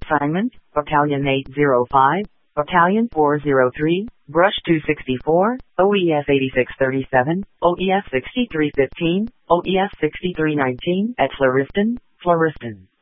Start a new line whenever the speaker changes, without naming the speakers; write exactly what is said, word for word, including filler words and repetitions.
Assignment, Battalion eight oh five, Battalion four oh three, Brush two sixty-four, O E S eighty-six thirty-seven, O E S sixty-three fifteen, O E S sixty-three nineteen at Floriston, Floriston.